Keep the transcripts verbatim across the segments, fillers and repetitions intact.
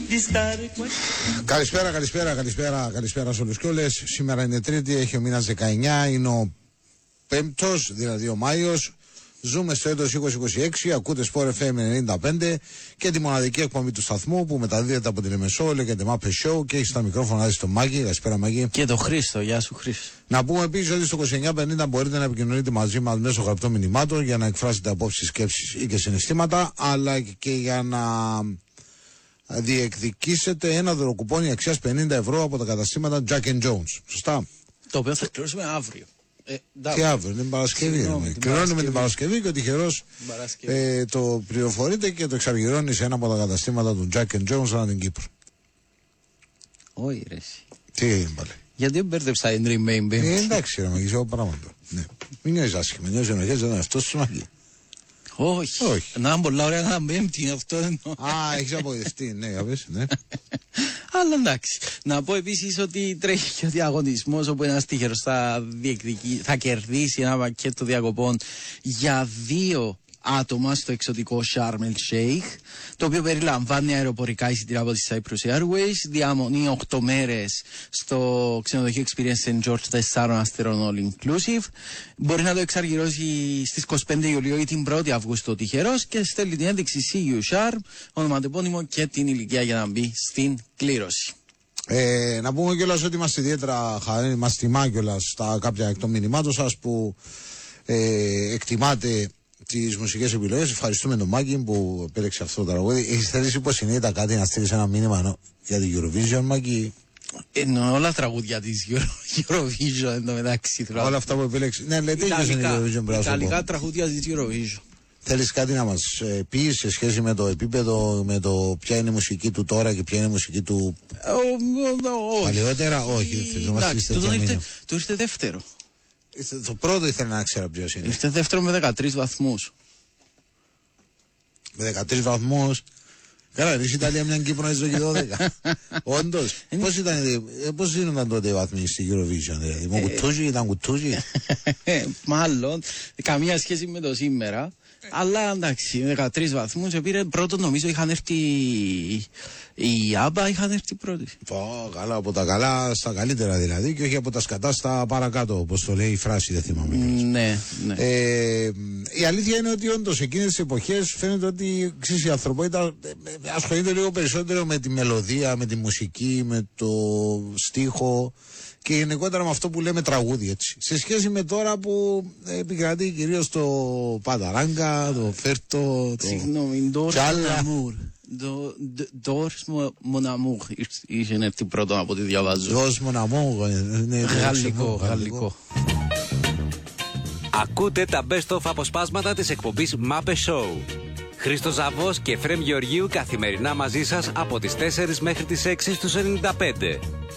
Καλησπέρα, καλησπέρα, καλησπέρα, καλησπέρα σε όλους και όλες. Σήμερα είναι Τρίτη, έχει ο μήνας δεκαεννιά, είναι ο Πέμπτος, δηλαδή ο Μάιος. Ζούμε στο έτος είκοσι είκοσι έξι, ακούτε Sport εφ εμ ενενήντα πέντε και τη μοναδική εκπομπή του σταθμού που μεταδίδεται από την Λεμεσό, λέγεται Muppet Show και έχει στα μικρόφωνα στο Μάκη. Καλησπέρα Μάκη. Και το Χρήστο, γεια σου Χρήστο. Να πούμε επίσης ότι στο είκοσι εννιά πενήντα μπορείτε να επικοινωνείτε μαζί μας μέσω γραπτών μηνυμάτων για να εκφράσετε απόψεις, σκέψεις ή και συναισθήματα, αλλά και για να διεκδικήσετε ένα δωροκουπόνι αξίας πενήντα ευρώ από τα καταστήματα Jack and Jones. Σωστά. Το οποίο θα κληρώσουμε αύριο. Ε, και αύριο, την Παρασκευή. Κληρώνουμε την Παρασκευή και ο τυχερός ε, το πληροφορείται και το εξαργυρώνει σε ένα από τα καταστήματα του Jack and Jones ανά την Κύπρο. Όχι, ρε. Τι έγινε πάλι. Γιατί μπέρδεψα την Remain Baby. Ε, εντάξει, ρε Μαγίζα, εγώ πράγματα. Ναι. Μην νιώθεις άσχημα, νιώθεις ενοχές, δεν είναι αυτός σου Μαγί. Όχι. Όχι. Να είναι πολλά ωραία να Πέμπτη, αυτό εννοώ. Α, έχεις απογευτεί, ναι, απες, ναι. Αλλά εντάξει. Να πω επίσης ότι τρέχει και ο διαγωνισμός όπου ένας τυχερός θα, θα κερδίσει ένα πακέτο διακοπών για δύο άτομα στο εξωτικό Sharm el Sheikh, το οποίο περιλαμβάνει αεροπορικά εισιτήρια από τη Cyprus Airways, διαμονή οκτώ μέρες στο ξενοδοχείο Experience Saint George τεσσάρων αστερών all inclusive. Μπορεί να το εξαργυρώσει στις είκοσι πέντε Ιουλίου ή την πρώτη Αυγούστου ο τυχερός και στέλνει την ένδειξη See You Sharm, ονοματεπώνυμο και την ηλικία για να μπει στην κλήρωση. Ε, να πούμε κιόλας ότι είμαστε ιδιαίτερα χαρούμενοι, μας τιμά κιόλας στα κάποια εκ των μηνυμάτων σας που ε, εκτιμάτε τις μουσικές επιλογές. Ευχαριστούμε τον Μάκη που επέλεξε αυτό το τραγούδι. Έχεις θέλει υποσυνείδητα κάτι να στείλεις ένα μήνυμα νο, για την Eurovision, Μάκη? Εννοώ όλα τραγούδια της Eurovision εν τω μεταξύ. Όλα αυτά που επέλεξε. Ναι, λέτε και στην Eurovision. Ιταλικά τραγούδια της Eurovision. Θέλεις κάτι να μας ε, πεις σε σχέση με το επίπεδο, με το ποια είναι η μουσική του τώρα και ποια είναι η μουσική του παλαιότερα? Όχι. Του ήρθε δεύτερο. Το πρώτο ήθελα να ξέρω ποιος είναι. Ήρθε δεύτερο με δεκατρείς βαθμούς. Με δεκατρείς βαθμούς. Καλά, ρίξει η Ιταλία μια Κύπρο να ζω και δώδεκα. Όντως. Πώς ήταν, πώς ήταν τότε οι βαθμοί στη Eurovision, δηλαδή? Μου κουτούζι, ήταν κουτούζι. Μάλλον, καμία σχέση με το σήμερα. Αλλά εντάξει, δεκατρείς βαθμούς επήρε πρώτο, νομίζω είχαν έρθει οι Άμπα, είχαν έρθει πρώτοι. Πω, καλά, από τα καλά στα καλύτερα δηλαδή και όχι από τα σκατά στα παρακάτω, όπως το λέει η φράση, δεν θυμάμαι. Ναι, ναι. Ε, η αλήθεια είναι ότι όντως εκείνες τις εποχές φαίνεται ότι ξέρεις, η ανθρωπότητα ασχολείται λίγο περισσότερο με τη μελωδία, με τη μουσική, με το στίχο και γενικότερα με αυτό που λέμε τραγούδι, έτσι. Σε σχέση με τώρα που επικρατεί κυρίως το παταράγκα, το φέρτο, το συγγνώμη, τσάλα. Ντόρς Μοναμούγ είχε την πρώτο από τη διαβάζω. Ντόρς Μοναμούγ, γαλλικό, γαλλικό. Ακούτε τα best of αποσπάσματα της εκπομπής Muppet Show. Χρήστος Ζαβός και Φρέμ Γεωργίου καθημερινά μαζί σας από τις τέσσερις μέχρι τις έξι στους ενενήντα πέντε.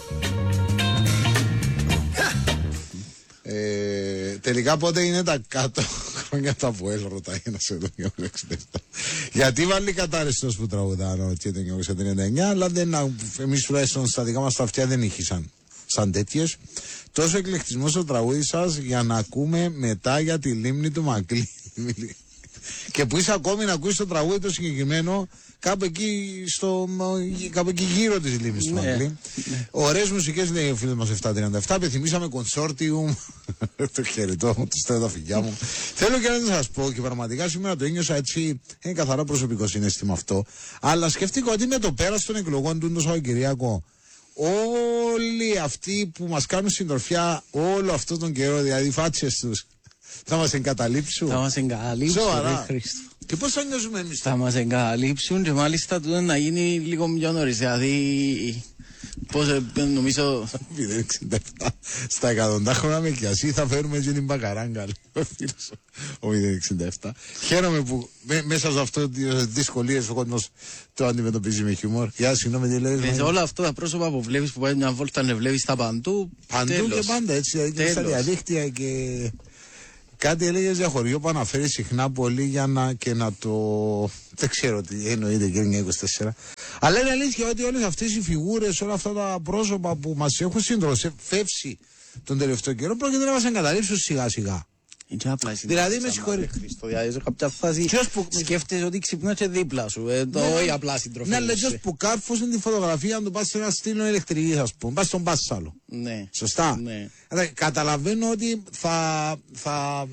Ε, τελικά πότε είναι τα κάτω χρόνια τα που έλα, ρωτάει ένας εδώ για το εξήντα επτά. Γιατί βάλει κατάρρεστος που τραγουδάνε ότι το εννιακόσια τριάντα εννιά, αλλά δεν, εμείς τουλάχιστον στα δικά μας τα αυτιά δεν ήχησαν σαν τέτοιες. Τόσο εκλεκτισμό στο τραγούδι σας για να ακούμε μετά για τη λίμνη του Μακλή. Και που είσαι ακόμη να ακούεις το τραγούδι το συγκεκριμένο κάπου εκεί, στο, κάπου εκεί γύρω της λίμνης του Μακλή. Ναι. Ωραίες μουσικές, λέει ο φίλος μας επτακόσια τριάντα επτά. Πεθυμίσαμε Consortium. Το χαιρετώ, το στέλνω τα φιλιά μου. Θέλω και να σας πω και πραγματικά σήμερα το ένιωσα έτσι. Είναι καθαρά προσωπικό συναίσθημα αυτό. Αλλά σκεφτήκα ότι με το πέρας των εκλογών του το Σαββατοκυριακό, όλοι αυτοί που μας κάνουν συντροφιά όλο αυτόν τον καιρό, δηλαδή οι φάτσες τους, θα μας εγκαταλείψουν. Θα μας εγκαταλείψουν, Σοβαρά. Χρήστο. Και πώς θα νιώσουμε εμείς? Θα μας εγκαταλείψουν και μάλιστα τούτο να γίνει λίγο πιο νωρίς. Δηλαδή, πώς νομίζω... μηδέν εξήντα επτά στα εκατοντά χρόνια με κοιασί θα φέρουμε και την μπακαράγκα, λέει ο μηδέν εξήντα επτά. Χαίρομαι που μέ, μέσα σε αυτό τις δυσκολίες ο κόσμος το αντιμετωπίζει με χιούμορ. Γεια, συγγνώμη, τι λέει. Όλα αυτά τα πρόσωπα που βλέπεις που πάει μια βόλτα να βλέπεις τα παντού. Παντού τέλος. Και πάντα έτσι, δηλαδή στα διαδίκτυα και... Κάτι έλεγες για χωριό που αναφέρει συχνά πολύ για να και να το... Δεν ξέρω τι εννοείται και είναι είκοσι τέσσερα. Αλλά είναι αλήθεια ότι όλες αυτές οι φιγούρες, όλα αυτά τα πρόσωπα που μας έχουν συντροφεύσει τον τελευταίο καιρό πρόκειται να μας εγκαταλείψουν σιγά σιγά. Είναι απλά δηλαδή με συγχωρεί. Δηλαδή σε κάποια φάση που... σκέφτεσαι ότι ξυπνάς και δίπλα σου. Ε, το όχι απλά συντροφή. Ναι, αλλά ποιος που κάρφωσε την φωτογραφία να του πας σε ένα στήλο ηλεκτρικής, ας πούμε. Πας στον Πάσσαλο. Ναι. Σωστά. Ναι. Δηλαδή, καταλαβαίνω ότι θα... θα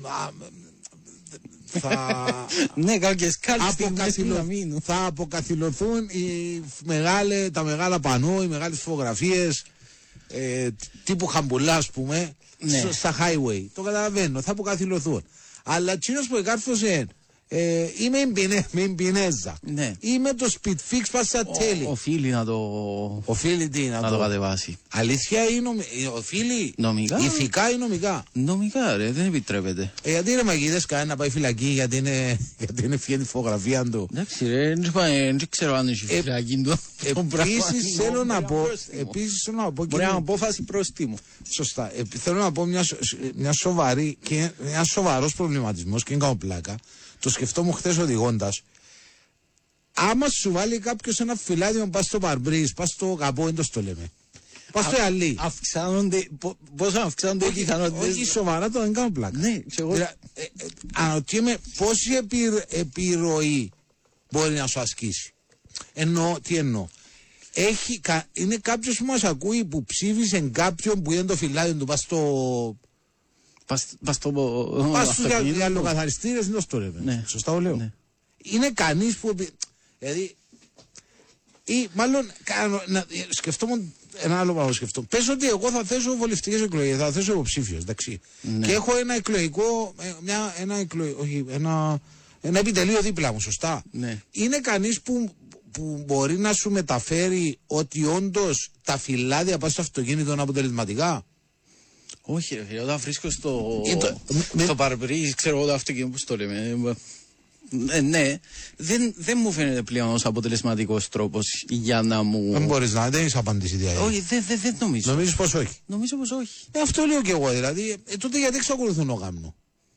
θα... ναι, κάποιες κάλπες αποκαθυλω... θα αποκαθυλωθούν οι μεγάλε, τα μεγάλα πανό, οι μεγάλες φωτογραφίες ε, τύπου Χαμπουλά, ας πούμε, ναι. στα highway. Το καταλαβαίνω, θα αποκαθυλωθούν. Αλλά εκείνος που εκάρφωσε ε, είμαι η Μπινέζα. Ναι. Είμαι το speed fix πάσα τέλει. Οφείλει να το... Οφείλει τι, να, να το... το κατεβάσει. Αλήθεια ή νομι... οφείλει. Νομικά. Ηθικά ή νομικά. Νομικά ρε, δεν επιτρέπεται. Ε, γιατί ρε μαγίδες κάνει να πάει φυλακή γιατί είναι, γιατί είναι φιένει φωτογραφία του. Εντάξει ρε, δεν ξέρω αν έχει φυλακή του. Επίσης θέλω να πω... Επίσης θέλω να πω... Μπορεί να απόφαση προστίμου. Σωστά. Ε, θέλω να πω μια, μια σοβαρή και ένα σοβαρός προβληματισμός και είναι κάνω πλάκα. Το σκεφτόμουν χθες οδηγώντας. Άμα σου βάλει κάποιος ένα φυλάδιο, πας στο παρμπρίζ, πας στο καπό, δεν το λέμε. Πας στο αλή. Αυξάνονται, πόσο αυξάνονται οι πιθανότητες. Όχι σοβαρά, το δεν κάνω πλάκα. Ναι, εγώ. Ε, ε, αναρωτιέμαι πόση επι, επιρροή μπορεί να σου ασκήσει. Εννοώ, τι εννοώ. Έχει, είναι κάποιος που μας ακούει που ψήφισε κάποιον που είναι το φυλάδιο του, πας στο... Πας στο... Πας στους γυαλοκαθαριστήρες, δεν το λέμε. Ναι. Σωστά το λέω. Ναι. Είναι κανείς που... Δηλαδή... Ή μάλλον κάνω, να, σκεφτόμουν ένα άλλο πράγμα σκεφτόμουν. Πες ότι εγώ θα θέσω βολευτικές εκλογές, θα θέσω υποψήφιος, εντάξει. Ναι. Και έχω ένα εκλογικό, μια, ένα, εκλογικό, όχι, ένα, ένα επιτελείο δίπλα μου, σωστά. Ναι. Είναι κανείς που, που μπορεί να σου μεταφέρει ότι όντως τα φυλάδια πας στο αυτοκίνητο είναι αποτελεσματικά. Όχι ρε φίλε, όταν βρίσκω στο, το, στο παρμπρίζ, ξέρω εγώ το αυτοκίνητο, πώς το λέμε, ε, ναι, δεν, δεν μου φαίνεται πλέον ως αποτελεσματικός τρόπος για να μου... Δεν μπορείς να, δεν έχεις απαντήσει διάρκεια. Όχι, δεν δε, δε νομίζω. Νομίζεις πως όχι. Νομίζω πως όχι. Ε, αυτό λέω και εγώ, δηλαδή, ε, τότε γιατί εξακολουθούν ο γάμνο.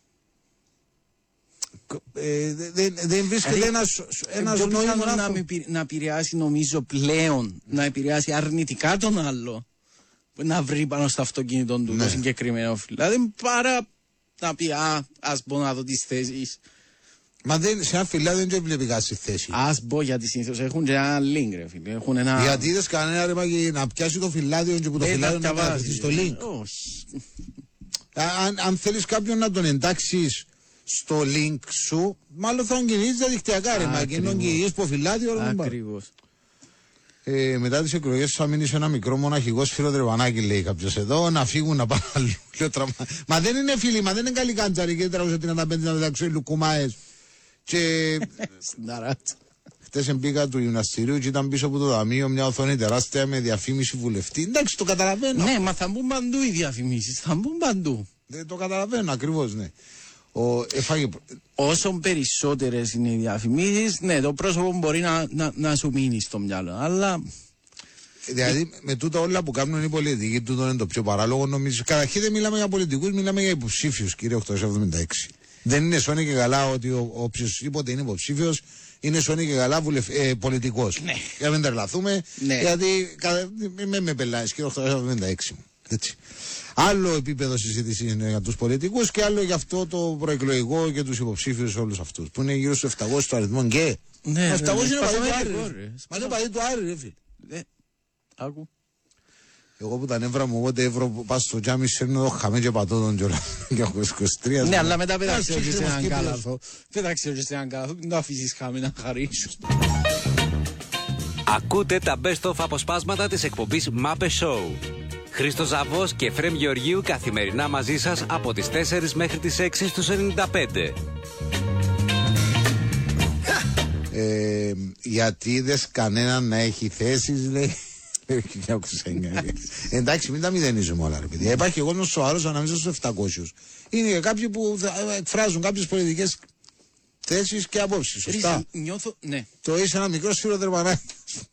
Ε, δεν, δεν βρίσκεται δηλαδή, ένας, ένας ε, νόημα να, να, να επηρεάσει νομίζω πλέον, να επηρεάσει αρνητικά τον άλλο, να βρει πάνω στο αυτοκίνητο του, ναι, το συγκεκριμένο φυλάδι, παρά να πει α, ας μπω να δω τις θέσεις. Μα δεν, σε ένα φυλάδι δεν βλέπει κάτι θέση. Ας μπω γιατί συνήθως έχουν και ένα link ρε φίλε. Έχουν ένα... Γιατί είδες κανένα ρέμα και να πιάσει το φυλάδιο και που το φυλάδιο να καταθέσει στο link. Όχι. Αν, αν θέλεις κάποιον να τον εντάξεις στο link σου, μάλλον θα κινήσεις διαδικτυακά ρε μα και ενώ κινήσεις από φυλάδιο. Ακριβώς. Ε, μετά τις εκλογές θα μείνει σε ένα μικρό μοναχικό σφυροτρεπανάκι, λέει κάποιος εδώ, να φύγουν να πάνε αλλού. Μα δεν είναι φίλοι, μα δεν είναι καλή κάντζαρη και τραβούσε τριάντα πέντε να μεταξύ λουκουμάες. Και χτες μπήκα του γυμναστηρίου και ήταν πίσω από το ταμείο μια οθόνη τεράστια με διαφήμιση βουλευτή. Εντάξει, το καταλαβαίνω. Ναι, μα θα μπουν παντού οι διαφημίσεις, θα μπουν παντού. Δεν το καταλαβαίνω ακριβώς, ναι. Ο, εφάγε... Όσο περισσότερες είναι οι διαφημίσεις, ναι, το πρόσωπο μπορεί να, να, να σου μείνει στο μυαλό, αλλά... Δηλαδή, με τούτα όλα που κάνουν οι πολιτικοί, τούτο είναι το πιο παράλογο, νομίζω. Καταρχήν δεν μιλάμε για πολιτικούς, μιλάμε για υποψήφιους, κύριε οκτακόσια εβδομήντα έξι. Δεν είναι σώνει και καλά ότι οποιοσδήποτε είναι υποψήφιος είναι σώνει και καλά βουλευ... ε, πολιτικός. Ναι. Για να μην τρελαθούμε, ναι, γιατί με, με πελάεις, κύριε οκτακόσια εβδομήντα έξι. Έτσι. Άλλο επίπεδο συζήτηση είναι για τους πολιτικούς και άλλο για αυτό το προεκλογικό και τους υποψήφιους όλους αυτούς. Που είναι γύρω στους επτακόσιους του αριθμό και. Ναι, επτακόσιους είναι παδί του Άρη. Μα είναι παδί του Άρη, ρε φίλε. Άκου. Εγώ που τα νεύρα μου, όποτε ευρώ πας στο τζάμι σέρνω εδώ χαμέ και πατώ τον κιόλα. είκοσι τρία. Ναι, αλλά μετά πέταξε όχι σε έναν κάλαθο. Πέταξε όχι σε έναν κάλαθο, μην το αφήσεις χαμέ να χαρίσω. Ακούτε τα best of αποσπάσματα της εκπομπής Μάπε Show. Χρήστος Ζαβός και Φρέμ Γεωργίου καθημερινά μαζί σας από τις τέσσερις μέχρι τις έξι στους ενενήντα πέντε. Ε, γιατί είδες κανέναν να έχει θέσεις, λέει. Εντάξει, μην τα μηδενίζουμε όλα, ρε παιδιά. Υπάρχει εγώ ένας σοβαρός ανάμεσα στους επτακόσιους. Είναι και κάποιοι που εκφράζουν κάποιες πολιτικές θέσεις και απόψεις. Σωστά. Νιώθω, ναι. Το είσαι ένα μικρό σφυροτρεπανάκι.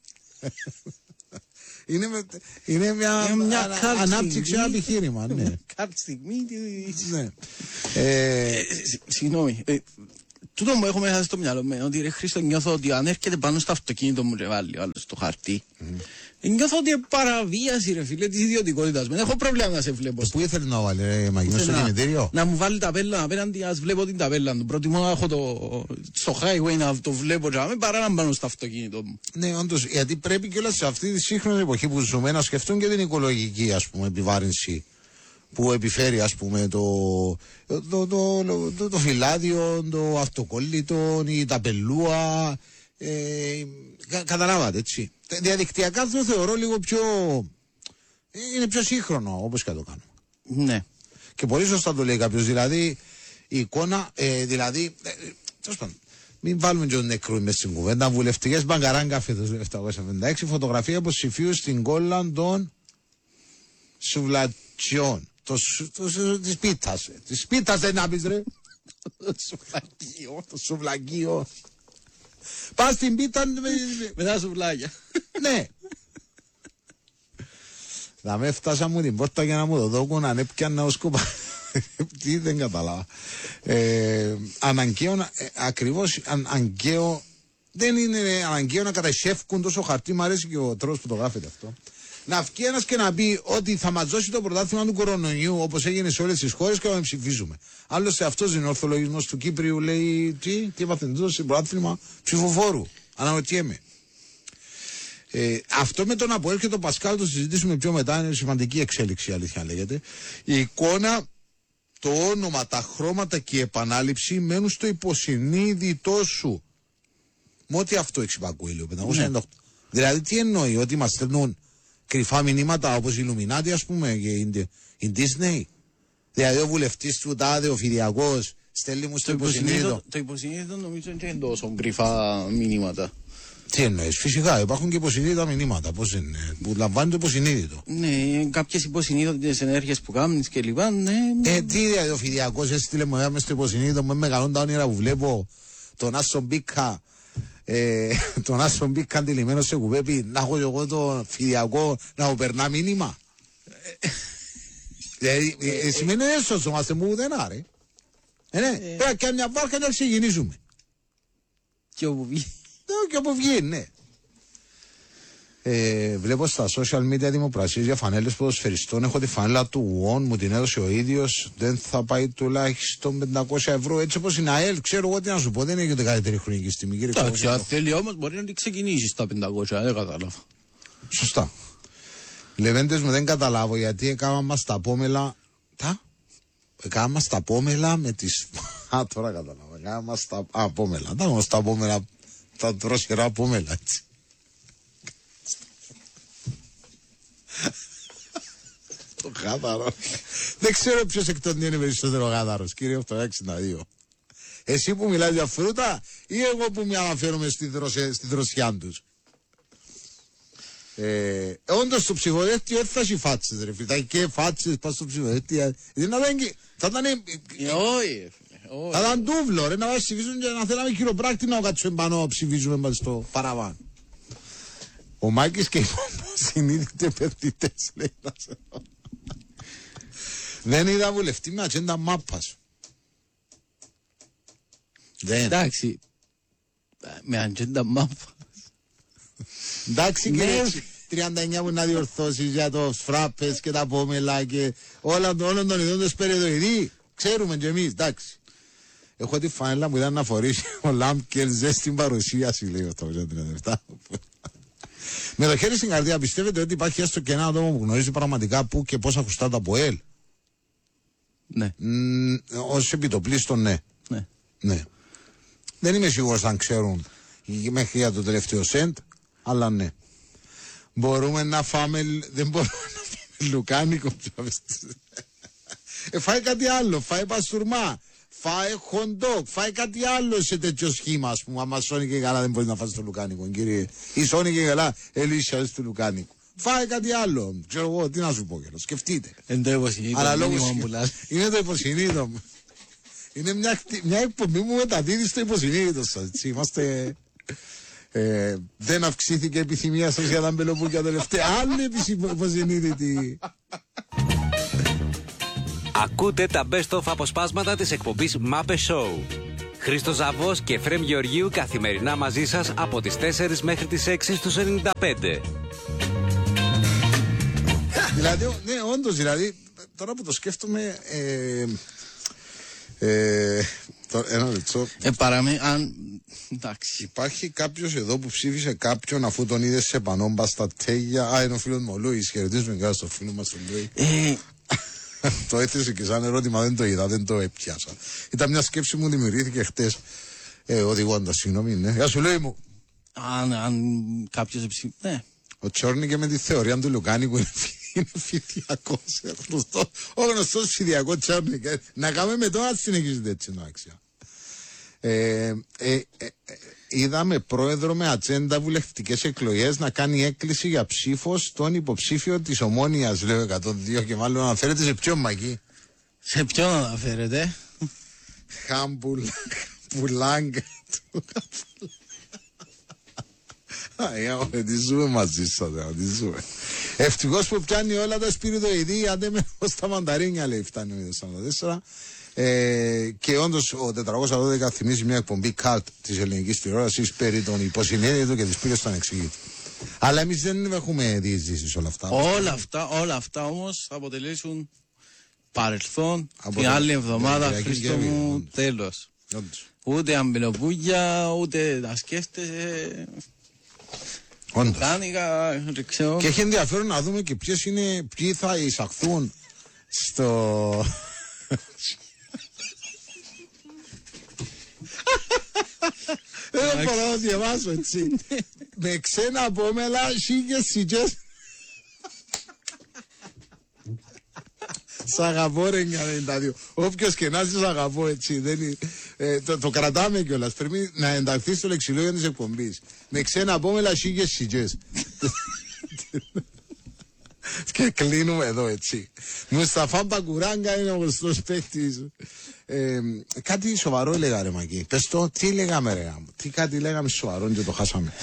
Είναι, με, είναι μια, μια ανα, ανάπτυξη, ένα επιχείρημα. Ναι. Κάθε στιγμή. Ναι. Ε, ε, Συγγνώμη. Ε, τούτο μου έχω μέσα στο μυαλό μου, ότι ρε Χρήστο, νιώθω ότι αν έρχεται πάνω στο αυτοκίνητο μου και βάλει ο άλλος στο χαρτί, mm. νιώθω ότι είναι παραβίαση ρε φίλε της ιδιωτικότητας μου. Έχω πρόβλημα να σε βλέπω. Πού ήθελε να βάλει ρε Μαγινό, στο κημητήριο? Να μου βάλει ταπέλα απέναντι, ας βλέπω την ταπέλα του. Προτιμώ να έχω το, στο highway να το βλέπω παρά να μπάνω στο αυτοκίνητο μου. Ναι, όντως, γιατί πρέπει κιόλας σε αυτή τη σύγχρονη εποχή που ζούμε να σκεφτούν και την οικολογική, ας πούμε, επιβάρυνση που επιφέρει, ας πούμε, το, το, το, το, το, το φυλάδιο, το αυτοκόλλητο, η ταπελούα. Ε, κα, καταλάβατε, έτσι. Διαδικτυακά το θεωρώ λίγο πιο. Είναι πιο σύγχρονο, όπως και το κάνω. Ναι. Και πολύ σωστά το λέει κάποιος. Δηλαδή, η εικόνα, ε, δηλαδή. Ε, τέλος πάντων, μην βάλουμε και τον νεκρού μες στην κουβέντα. Βουλευτικές μπαγκαράγκα φέτος το επτακόσια εβδομήντα έξι, φωτογραφία από ψηφίου στην κόλλα των Σουβλατσιών. Το, το, το, της πίτας. Της πίτας δεν να πεις ρε. Το σουβλακείο. Το σουβλακείο. Πας στην πίτα με τα σουβλάκια. Ναι. Να με έφτασα μου την πόρτα για να μου το δώκουν αν έπιανα ως κούπα. Τι δεν καταλάβα. Ε, αναγκαίο, ε, ακριβώς αν, αναγκαίο, δεν είναι αναγκαίο να κατασχεύκουν τόσο χαρτί. Μ' αρέσει και ο τρόπος που το γράφεται αυτό. Να βγει ένας και να πει ότι θα μας δώσει το πρωτάθλημα του κορονοϊού όπως έγινε σε όλες τις χώρες και να ψηφίζουμε. Άλλωστε αυτός είναι ο ορθολογισμός του Κύπριου, λέει τι, τι είπατε, δώσει πρωτάθλημα ψηφοφόρου. Αναρωτιέμαι. Ε, αυτό με τον Αποέλ και τον Πασκάλ το συζητήσουμε πιο μετά, είναι σημαντική εξέλιξη, αλήθεια λέγεται. Η εικόνα, το όνομα, τα χρώματα και η επανάληψη μένουν στο υποσυνείδητό σου. Με ό,τι αυτό εξυπακούει, λέει ο πεντακόσια ενενήντα οκτώ. Δηλαδή τι εννοεί, ότι μας στέλνουν κρυφά μηνύματα όπως η Illuminati, ας πούμε, και η, η Disney. Δηλαδή ο βουλευτής του τάδε, ο Φιδιακός, στέλνει μου στο υποσυνείδητο. Το υποσυνείδητο νομίζω ότι είναι τόσο κρυφά μηνύματα. Τι εννοείς, φυσικά υπάρχουν και υποσυνείδητα μηνύματα. Πώς είναι, που λαμβάνει το υποσυνείδητο. Ναι, κάποιες υποσυνείδητες ενέργειες που κάνεις και λοιπά, ναι. Ε, τι δηλαδή ο Φιδιακός έστειλε μου μέσα στο υποσυνείδητο, με μεγαλώντα όνειρα που βλέπω τον Άσο Μπίκα. Ε, τον Άσο Μπίκα αντιλημμένο σε κουβέπι, να έχω εγώ το Φιδιακό να μου περνά μήνυμα. Δηλαδή, σημαίνει έσως είμαστε μου δεν άρε. Ε, ναι, πρέπει και μια βάρκα να ξεκινήσουμε. Και όπου βγει. Και όπου βγει, ναι. Ε, βλέπω στα social media δημοπρασίες για φανέλες ποδοσφαιριστών. Έχω τη φανέλα του Ουόν, μου την έδωσε ο ίδιος. Δεν θα πάει τουλάχιστον πεντακόσια ευρώ. Έτσι όπως είναι ΑΕΛ, ξέρω εγώ τι να σου πω. Δεν έχει ούτε καλύτερη χρονική στιγμή. Εντάξει, αν θέλει όμως μπορεί να την ξεκινήσει στα πεντακόσια, δεν κατάλαβα. Σωστά. Λεβέντες μου δεν καταλάβω γιατί έκανα μας τα πόμελα. Τα? Έκανα μας τα πόμελα με τις. Α, τώρα κατάλαβα. Έκανα μας τα απόμελα. Τα μας τα πόμελα. Τα τρόσχερα πόμελα, έτσι. Το γάδαρο. Δεν ξέρω ποιος εκ των δύο είναι περισσότερο γάδαρος, κύριε οκτώ εξήντα δύο. Εσύ που μιλάς για φρούτα ή εγώ που με αναφέρομαι στη, δροσια, στη δροσιά τους. Ε, όντως στο ψηφοδέλτιο έφτασε οι φάτσες ρε φίλε. Τα και φάτσες πας στο ψηφοδέλτιο. Θα ήταν... Όχι. Θα ήταν τούβλο ρε, να βάζεις ψηφίζουν και να θέλαμε χειροπράκτη να κάτσουμε πάνω ψηφίζουμε μας στο παραβάν. Ο Μάκης και οι συνείδητοι επενδυτές λέει να σε δω. Δεν είδα βουλευτή με ατζέντα μάπας. Δεν. Εντάξει, με ατζέντα μάπας. Εντάξει και έτσι. τριάντα εννιά που να διορθώσεις για το φράπες και τα πόμελα και όλα όλων των ειδών τους περιδοειδή. Ξέρουμε και εμείς, εντάξει. Έχω τη φανέλα που ήταν να φορήσει ο Λάμπκελ στην παρουσίαση, λέει ο τριάντα τριάντα επτά. Με το χέρι στην καρδιά, πιστεύετε ότι υπάρχει έστω και ένα άτομο που γνωρίζει πραγματικά πού και πώς ακουστά τα ΑΠΟΕΛ? Ναι. Mm, ως επιτοπλίστων, ναι. ναι. Ναι. Δεν είμαι σίγουρος αν ξέρουν μέχρι για το τελευταίο σεντ, αλλά ναι. Μπορούμε να φάμε, δεν μπορούμε να φάμε λουκάνικο. ε, φάει κάτι άλλο, φάει παστούρμα. Φάει χοντόκ, φάει κάτι άλλο σε τέτοιο σχήμα, ας πούμε. Άμα σώνει και καλά δεν μπορεί να φάσει το λουκάνικο, κύριε. Ή σώνει και καλά, ελίσσια του λουκάνικου. Φάει κάτι άλλο. Ξέρω εγώ, τι να σου πω, κύριε. Σκεφτείτε. Είναι το υποσυνείδητο. Αλλά λόγω είναι το υποσυνείδητο. Είναι μια, μια εκπομπή που μεταδίδει στο υποσυνείδητο σας. Έτσι. Είμαστε. Ε, δεν αυξήθηκε η επιθυμία σας για τα μπελοπούκια τελευταία. Άλλη υποσυνείδητη. Ακούτε τα best of αποσπάσματα της εκπομπής Muppet Show. Χρήστος Ζαβός και Εφραίμ Γεωργίου καθημερινά μαζί σας από τις τέσσερις μέχρι τις έξι στους ενενήντα πέντε. Δηλαδή, ναι, όντως, δηλαδή, τώρα που το σκέφτομαι, ε, ε, το, ένα λεπτό. Ε, παραμέ, αν, εντάξει. Υπάρχει κάποιος εδώ που ψήφισε κάποιον αφού τον είδε σε πανόμπα στα τέγια. Α, είναι ο φίλος μου ο Λούις, χαιρετίζουμε καλά στο φίλο μας τον Λούι. Ε, Το έθεσε και σαν ερώτημα, δεν το είδα, δεν το έπιασα. Ήταν μια σκέψη μου, δημιουργήθηκε χτες, ε, οδηγώντας, συγγνώμη, ναι. Γεια σου, Λούι μου. αν, αν κάποιος ψήφισε, ναι. Ο Τσόρνικε με τη θεωρία του Λουκάνικου είναι, είναι φοιτιακός, γνωστό, ο γνωστός φοιτιακός Τσόρνικε. Να κάνουμε με το να συνεχίζεται έτσι, να άξια. Ε, ε, ε, ε, είδαμε πρόεδρο με ατζέντα βουλευτικές εκλογές να κάνει έκκληση για ψήφο στον υποψήφιο της Ομόνοιας, λέω εκατόν δύο, και μάλλον αναφέρεται σε ποιον Μακή. Σε ποιον αναφέρεται? Χαμπουλάγκα του. Α, τι ζούμε μαζί σας, τι ζούμε. Ευτυχώς που πιάνει όλα τα σπιριτοειδή, άντε με στα μανταρίνια, λέει, φτάνει ο σαράντα τέσσερα. Ε, και όντως ο τετρακόσια δώδεκα θυμίζει μια εκπομπή καλτ της ελληνικής τηλεόρασης περί των υποσυνείδητων και της πύλης των εξηγήτων. Αλλά εμείς δεν έχουμε διεισδύσει όλα αυτά. Όλα αυτά, όλα αυτά όμως θα αποτελέσουν παρελθόν. Από την το- άλλη εβδομάδα, Κυριακή Χρήστο και μου, όντως. τέλος. Όντως. Ούτε αμπελοπούγια, ούτε τα σκέφτεσαι. Όντως. Κάνικα, δεν ξέρω. Και έχει ενδιαφέρον να δούμε και ποιες είναι, ποιοι θα εισαχθούν στο... Δεν μπορώ να διαβάσω έτσι. Με ξένα απόμελα, σίγες, σίγες. Σ' αγαπώ ρε ενενήντα δύο. Όποιος και να είσαι σ' αγαπώ έτσι. Δεν είναι, ε, το, το κρατάμε κιόλας. Πρέπει να ενταχθεί στο λεξιλόγιο της εκπομπής. Με ξένα απόμελα, σίγες, σίγες. Και κλείνουμε εδώ έτσι. Μουσταφά Μπακουράγκα είναι ο γνωστός παίκτης. Ε, κάτι σοβαρό έλεγα ρε Μακή. Πες το, τι λέγαμε ρε. Τι κάτι λέγαμε σοβαρό και το χάσαμε.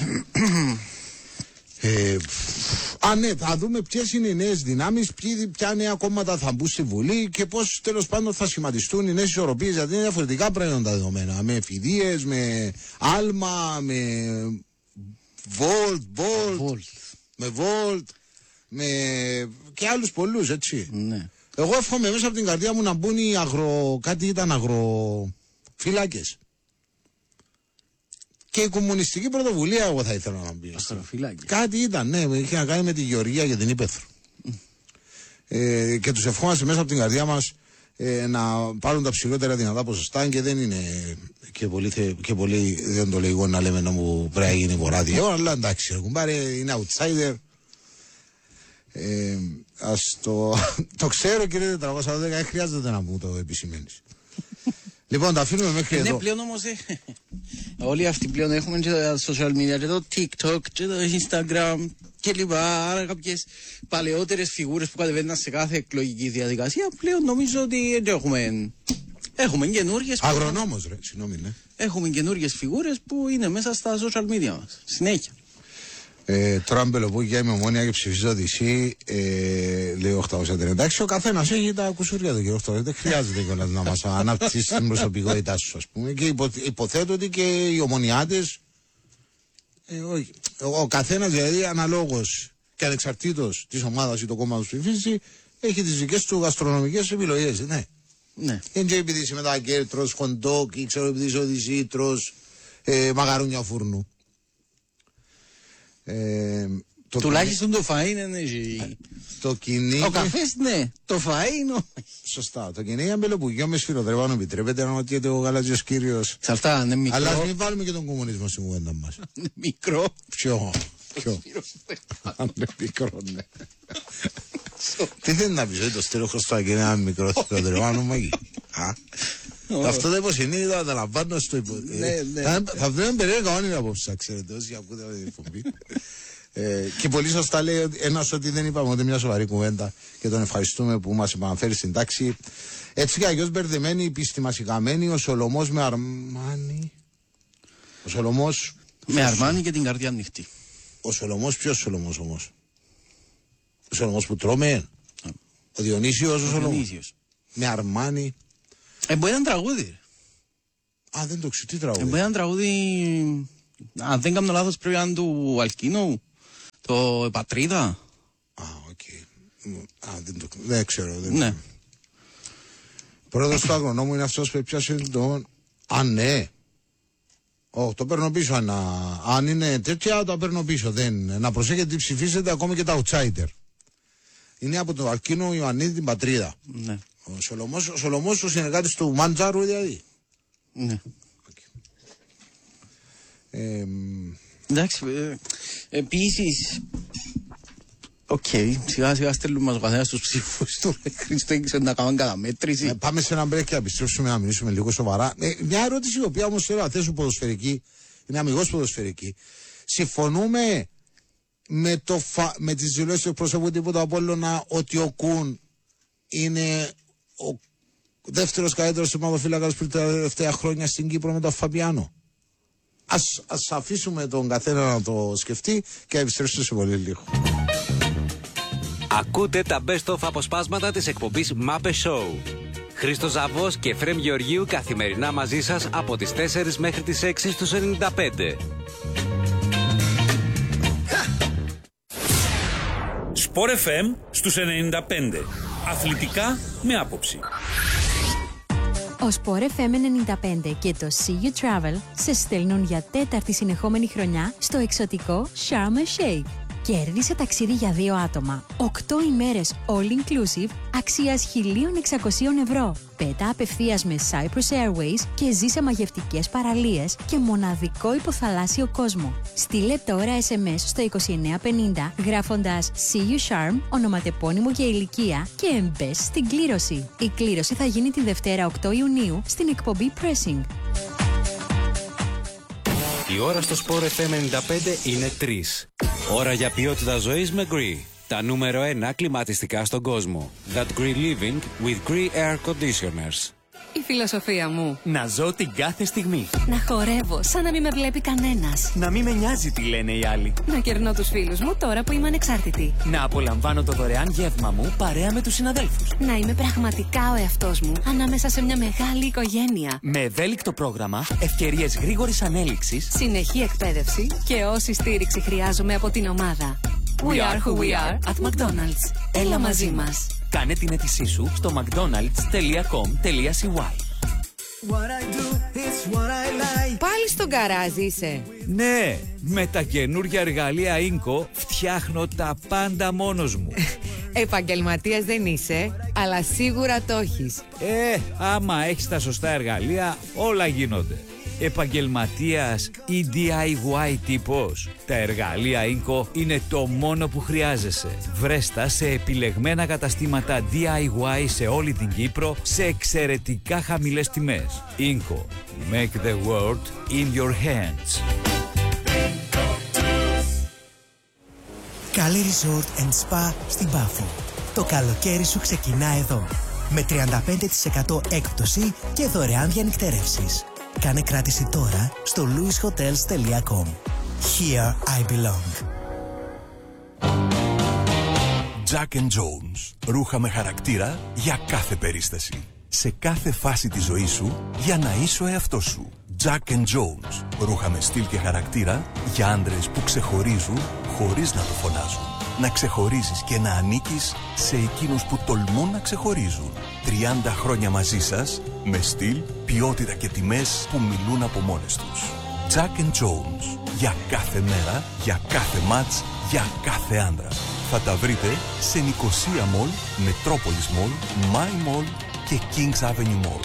ε, α ναι, θα δούμε ποιες είναι οι νέες δυνάμεις, ποια νέα κόμματα θα μπουν στη Βουλή και πώς τέλος πάντων θα σχηματιστούν οι νέες ισορροπίες, γιατί είναι διαφορετικά πρέπει τα δεδομένα. Με εφηδείες, με άλμα, με βόλτ, βόλτ, με βόλτ, με και άλλους πολλούς, έτσι. Ναι. Εγώ εύχομαι μέσα από την καρδιά μου να μπουν οι αγρο... κάτι ήταν αγροφύλακες. Και η κομμουνιστική πρωτοβουλία εγώ θα ήθελα να μπει. Αστροφυλάκι. Κάτι ήταν, ναι, είχε να κάνει με τη Γεωργία και την Ήπεθρο. Mm. Ε, και τους ευχόμαστε μέσα από την καρδιά μας ε, να πάρουν τα ψηλότερα δυνατά ποσοστά, και δεν είναι και πολύ, θε, και πολύ διοντολογικό να λέμε να μου πρέπει να γίνει βορράδιο, αλλά εντάξει, ρε κουμπάρε, είναι outsider. Ε, ας το, το ξέρω κύριε τετρακόσια δώδεκα, δεν χρειάζεται να μου το επισημαίνεις. Λοιπόν, τα αφήνουμε μέχρι Ναι, εδώ. πλέον όμως ε, όλοι αυτοί πλέον έχουμε και τα social media, και το TikTok, και το Instagram και λοιπά. Άρα κάποιες παλαιότερες φιγούρες που κατεβαίναν σε κάθε εκλογική διαδικασία, πλέον νομίζω ότι δεν έχουμε, έχουμε καινούργιες. Αγρονόμος ρε, συγγνώμη, ναι. Έχουμε καινούργιες φιγούρες που είναι μέσα στα social media μας. Συνέχεια. Ε, τώρα μπελοπούκια είμαι Ομόνια και ψηφίζω Δυσί, ε, λέει οκτακόσια τριάντα έξι. Ο καθένας έχει τα κουσούρια του, κύριε οκτακόσια. Δεν χρειάζεται κιόλας να μας αναπτύσσει την προσωπικότητά σου, ας πούμε. Και υπο, υποθέτω ότι και οι ομονιάτες, ε, όχι, ο, ο καθένας δηλαδή αναλόγως και ανεξαρτήτως της ομάδας ή το κόμμα του ψηφίσει, έχει τις δικές του γαστρονομικές επιλογές, ναι. Ναι. Δεν και επειδή είσαι μετά και τρως χοντόκ ή ξέρω επειδή είσαι Οδυσσή, τρως ε, μαγαρούνια φούρνου. Ε, το Τουλάχιστον το φαΐ είναι, ναι. και- Το κυνήγι. Ο καφές, ναι. Το φαΐ είναι. ο- Σωστά. Το κυνήγι αμπελοπουργείο με σφυροδρέπανο επιτρέπεται να ρωτιέται ο γαλάζιος κύριος. Εξαρτάται, είναι μικρό. Αλλά ας μην βάλουμε και τον κομμουνισμό στην κουβέντα μας. Είναι μικρό. Ποιο. Ποιο. Αν είναι μικρό, ναι. Τι θέλει να πεις, ότι το στέλνω Χρωστάκη είναι ένα μικρό σφυροδρέπανο μαγί. Αυτό το υποσυνείδητο καταλαμβάνω στο υπο... Ναι, ε, ναι. Θα θα βρούμε περίεργα όνειρα απόψε, ξέρετε, όσοι ακούτε αυτή την εκπομπή. Ε, και πολύ σωστά λέει ότι- ένας ότι δεν είπαμε ούτε μια σοβαρή κουβέντα και τον ευχαριστούμε που μας επαναφέρει στην τάξη. Έτσι και αλλιώς μπερδεμένοι, πιστημασικαμένοι, ο Σολομός με Αρμάνι. Ο Σολομός. Με αρμάνι και την καρδιά ανοιχτή. Ο Σολομός, ποιος Σολομός όμως? Ο Σολομός που τρώμε. Ο Διονύσιος ο Σολομός. Διονύσιος. Με Αρμάνι. Ε, μπορεί να είναι τραγούδι. ρε. Α, δεν το ξέρω, τι τραγούδι. Μπορεί ένα τραγούδι, αν δεν κάνω λάθος πρέπει να είναι του Αλκίνου, το Πατρίδα. Α, οκ. Okay. Α, δεν το δεν ξέρω. Δεν ναι. Πρόεδρος του αγρονόμου είναι αυτός που έπιασε τον... Α, ναι. Ω, το παίρνω πίσω. Αν, αν είναι τέτοια, το παίρνω πίσω. Δεν... Να προσέχετε τι ψηφίσετε, ακόμη και τα outsider. Είναι από τον Αλκίνο Ιωαννίδη την Πατρίδα. Ναι. Ο Σολομός, ο Σολομός, ο συνεργάτης του Μάντζαρου, δηλαδή. Ναι. Okay. Ε, εντάξει, ε, επίσης, οκ, okay, σιγά σιγά στέλνουμε μας καθένα στους ψήφους του Χρήστο Έγκυσε να κάνουμε καταμέτρηση. Ε, πάμε σε ένα μπρέκ και επιστρέψουμε να μιλήσουμε λίγο σοβαρά. Ε, μια ερώτηση η οποία όμως θέλω να θέσω ποδοσφαιρική, είναι αμιγώς ποδοσφαιρική. Συμφωνούμε με, το φα... με τις δηλώσεις του εκπροσωπού τίποτα από Απόλλωνα ότι ο Κουν είναι ο δεύτερος καλύτερος τερματοφύλακας πριν τα τελευταία χρόνια στην Κύπρο με τον Φαμπιάνο. Ας, ας αφήσουμε τον καθένα να το σκεφτεί και επιστρέψουμε σε πολύ λίγο. Ακούτε τα best of αποσπάσματα της εκπομπής Μάπε Show. Χρήστος Ζαβός και Φρέμ Γεωργίου καθημερινά μαζί σας από τις τέσσερις μέχρι τις έξι στους ενενήντα πέντε. Σπορ εφ εμ στους ενενήντα πέντε. Αθλητικά με άποψη. Ο Σπορ εφ εμ ενενήντα πέντε και το See You Travel σε στέλνουν για τέταρτη συνεχόμενη χρονιά στο εξωτικό Sharm El Sheikh. Κέρδισε ταξίδι για δύο άτομα, οκτώ ημέρες all inclusive, αξίας χίλια εξακόσια ευρώ. Πέτα απευθείας με Cyprus Airways και ζει σε μαγευτικές παραλίες και μοναδικό υποθαλάσσιο κόσμο. Στείλε τώρα ες εμ ες στο είκοσι εννέα πενήντα γράφοντας See You Sharm, ονοματεπώνυμο και ηλικία και εμπες στην κλήρωση. Η κλήρωση θα γίνει τη Δευτέρα οκτώ Ιουνίου στην εκπομπή Pressing. Η ώρα στο Sport εφ εμ ενενήντα πέντε είναι τρεις. Ώρα για ποιότητα ζωής με Gree. Τα νούμερο ένα κλιματιστικά στον κόσμο. That Gree Living with Gree Air Conditioners. Η φιλοσοφία μου. Να ζω την κάθε στιγμή. Να χορεύω σαν να μην με βλέπει κανένας. Να μην με νοιάζει τι λένε οι άλλοι. Να κερνώ τους φίλους μου τώρα που είμαι ανεξάρτητη. Να απολαμβάνω το δωρεάν γεύμα μου παρέα με τους συναδέλφους. Να είμαι πραγματικά ο εαυτός μου ανάμεσα σε μια μεγάλη οικογένεια. Με ευέλικτο πρόγραμμα, ευκαιρίες γρήγορης ανέλυξης, συνεχή εκπαίδευση και όση στήριξη χρειάζομαι από την ομάδα. We are who we are at McDonald's. Έλα μαζί μας. Κάνε την αίτησή σου στο mcdonalds τελεία com τελεία c y. Πάλι στον γκαράζ είσαι. Ναι, με τα καινούργια εργαλεία Ίνκο φτιάχνω τα πάντα μόνος μου. Επαγγελματίας δεν είσαι, αλλά σίγουρα το έχεις. Ε, άμα έχεις τα σωστά εργαλεία, όλα γίνονται. Επαγγελματίας ή ντι άι γουάι τύπος. Τα εργαλεία Ίνκο είναι το μόνο που χρειάζεσαι. Βρέστα σε επιλεγμένα καταστήματα ντι άι γουάι σε όλη την Κύπρο σε εξαιρετικά χαμηλές τιμές. Ίνκο. Make the world in your hands. Καλή Resort and Spa στην Πάφο. Το καλοκαίρι σου ξεκινά εδώ. Με τριάντα πέντε τοις εκατό έκπτωση και δωρεάν διανυκτέρευσεις. Κάνε κράτηση τώρα στο louis hotels τελεία com. Here I belong. Jack and Jones. Ρούχα με χαρακτήρα για κάθε περίσταση. Σε κάθε φάση της ζωής σου για να είσαι ο εαυτός σου. Jack and Jones. Ρούχα με στυλ και χαρακτήρα για άντρες που ξεχωρίζουν χωρίς να το φωνάζουν. Να ξεχωρίζεις και να ανήκεις σε εκείνους που τολμούν να ξεχωρίζουν. τριάντα χρόνια μαζί σας με στυλ, ποιότητα και τιμές που μιλούν από μόνες τους. Jack and Jones. Για κάθε μέρα, για κάθε μάτς, για κάθε άντρα. Θα τα βρείτε σε Νικοσία Mall, Metropolis Mall, My Mall και Kings Avenue Mall.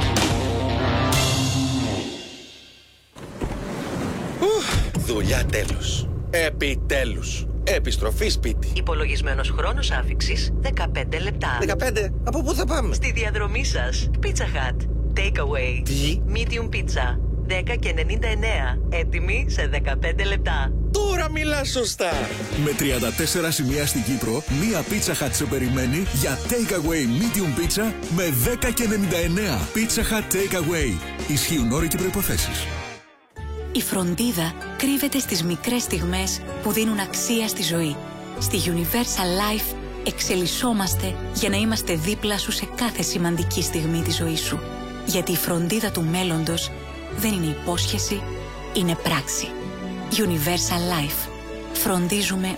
Δουλειά τέλος. Επιτέλους. Επιστροφή σπίτι. Υπολογισμένος χρόνος άφιξης δεκαπέντε λεπτά. δεκαπέντε. Από πού θα πάμε? Στη διαδρομή σας. Pizza Hut. Takeaway. Τι? Medium pizza. δέκα και ενενήντα εννέα. Έτοιμη σε δεκαπέντε λεπτά. Τώρα μιλάς σωστά. Με τριάντα τέσσερα σημεία στην Κύπρο, μία Pizza Hut σε περιμένει για Takeaway Medium Pizza με δέκα και ενενήντα εννέα. Pizza Hut Takeaway. Ισχύουν όροι και προϋποθέσεις. Η φροντίδα κρύβεται στις μικρές στιγμές που δίνουν αξία στη ζωή. Στη Universal Life εξελισσόμαστε για να είμαστε δίπλα σου σε κάθε σημαντική στιγμή της ζωής σου. Γιατί η φροντίδα του μέλλοντος δεν είναι υπόσχεση, είναι πράξη. Universal Life. Φροντίζουμε